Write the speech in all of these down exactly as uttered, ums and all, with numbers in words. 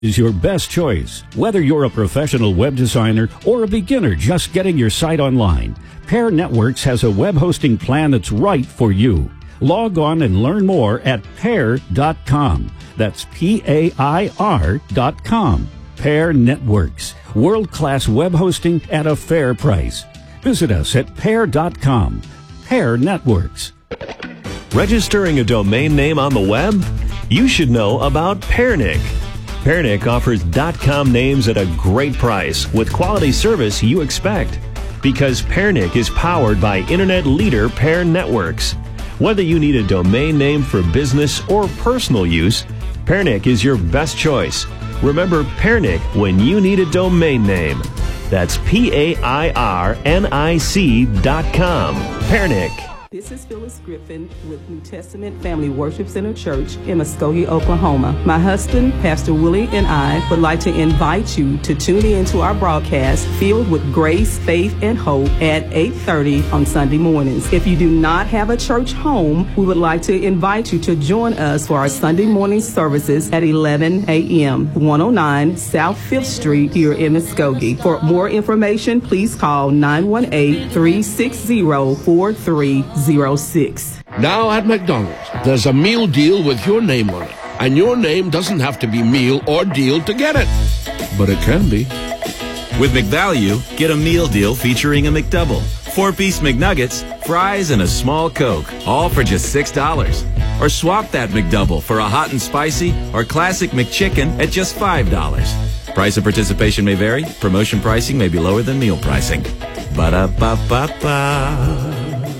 is your best choice. Whether you're a professional web designer or a beginner just getting your site online, Pair Networks has a web hosting plan that's right for you. Log on and learn more at pair dot com. That's P A I R dot com. Pair Networks, world-class web hosting at a fair price. Visit us at pair dot com. Pair Networks. Registering a domain name on the web? You should know about Pairnic. Pairnic offers .com names at a great price with quality service you expect. Because Pairnic is powered by internet leader Pair Networks. Whether you need a domain name for business or personal use, Pairnic is your best choice. Remember Pairnic when you need a domain name. That's P A I R N I C dot com. Pairnic. This is Phyllis Griffin with New Testament Family Worship Center Church in Muskogee, Oklahoma. My husband, Pastor Willie, and I would like to invite you to tune in to our broadcast filled with grace, faith, and hope at eight thirty on Sunday mornings. If you do not have a church home, we would like to invite you to join us for our Sunday morning services at eleven a.m. one oh nine South Fifth Street here in Muskogee. For more information, please call nine one eight, three six zero, four three zero six. Now at McDonald's, there's a meal deal with your name on it. And your name doesn't have to be meal or deal to get it. But it can be. With McValue, get a meal deal featuring a McDouble, four-piece McNuggets, fries, and a small Coke, all for just six dollars. Or swap that McDouble for a hot and spicy or classic McChicken at just five dollars. Price and participation may vary. Promotion pricing may be lower than meal pricing. Ba-da-ba-ba-ba.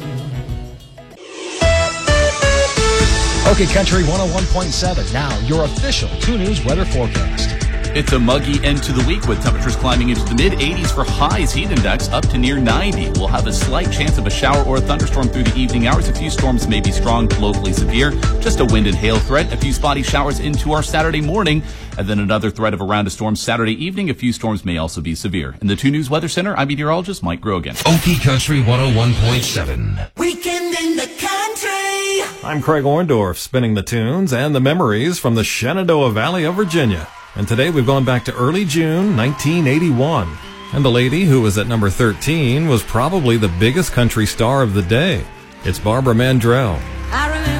Okay, Country one oh one point seven. Now, your official two News weather forecast. It's a muggy end to the week with temperatures climbing into the mid-eighties for highs, heat index up to near ninety. We'll have a slight chance of a shower or a thunderstorm through the evening hours. A few storms may be strong, locally severe. Just a wind and hail threat. A few spotty showers into our Saturday morning. And then another threat of a round of storms Saturday evening. A few storms may also be severe. In the two News Weather Center, I'm meteorologist Mike Grogan. Okie Country one oh one point seven. Weekend in the country. I'm Craig Orndorff, spinning the tunes and the memories from the Shenandoah Valley of Virginia. And today we've gone back to early June nineteen eighty-one. And the lady who was at number thirteen was probably the biggest country star of the day. It's Barbara Mandrell.